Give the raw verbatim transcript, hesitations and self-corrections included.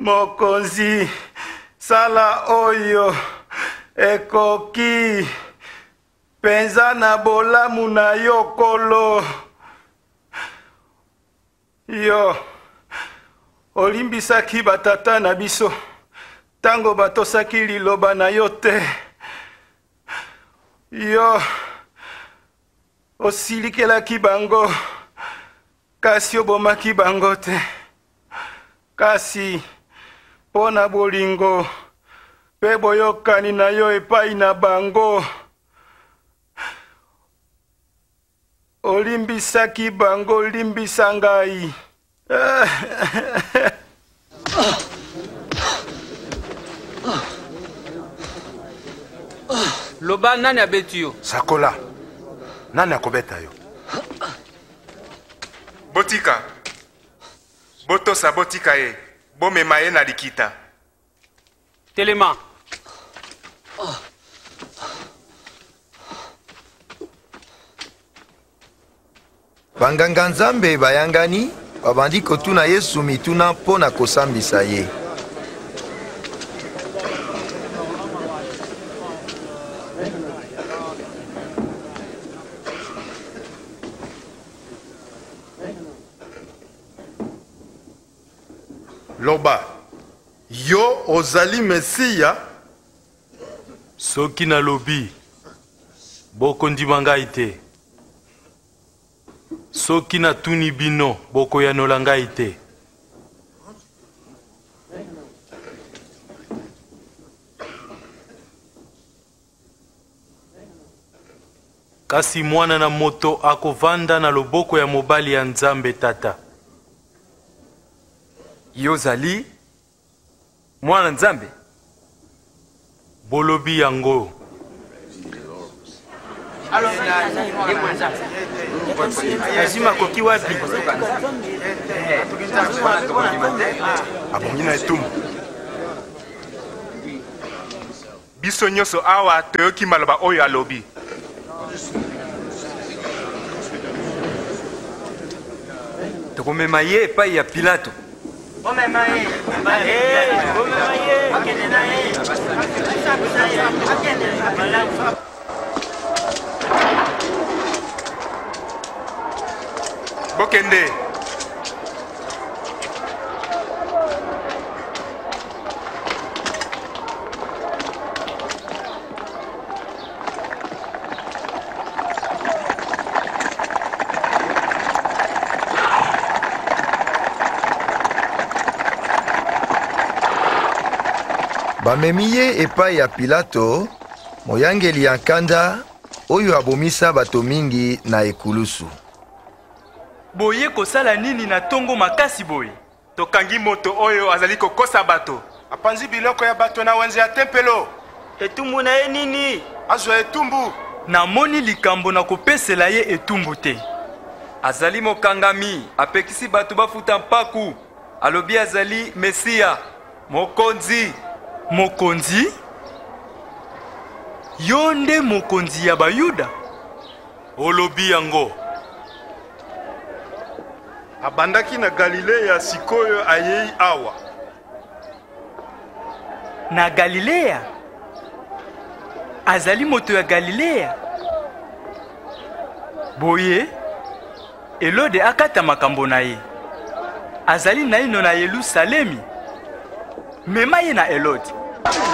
Mokonzi sala oyo ekoki penza na bolamu na yo kolo. Yo olimbisaki batata na biso tango batosaki liloba na yo te. Yo osilikelaki bango kasi obomaki bango te. Kasi pona bolingo pe boyokani na yo epai na bango olimbisaki bango limbisa ngai. Loba nani abeti yo? Sakola. Nani akobeta yo? Botika. Botosa botika ye. Bomema ye na likita. Telema. Banganga Nzambe bayangani babandi kotuna Yesu mituna pona kosambisa ye. Loba, yo ozali Mesia? Soki na lobi, boko ndimanga ite. Soki na tuni bino, boko ya nolanga ite. Kasi mwana na moto akovanda na loboko ya mobali ya Nzambe tata. Yozali mwana Nzambe. Bolobi yango. Azima koki wapi? Abongina etumbu. Biso nyoso awa toyoki maloba oyo alobi. Tokomema ye epai ya Pilato. Bomema ye. Bomema ye. Akende na ye. Akende na ye. Bokende. Bamemi ye epai ya Pilato, moyangeli ya nkanda oyo abomisa bato mingi na ekulusu. Boye kosala nini na tongo makasi boye? Tokangi moto oyo azali kokosa bato. Apanzi biloko ya bato na wenze ya tempelo. Etumbu na ye nini? Azwa etumbu. Namoni likambo na kopesela ye etumbu te. Azali mokangami, apekisi bato bafuta mpaku. Alobi azali Mesia, mokonzi. Mokonzi? Yo nde mokonzi ya Bayuda? Olobi yango. Abandaki na Galilea sikoyo ayei awa. Na Galilea? Azali moto ya Galilea? Boye, Elode akata makambo na ye. Azali naino na Yerusalemi. Mema ye na Elode.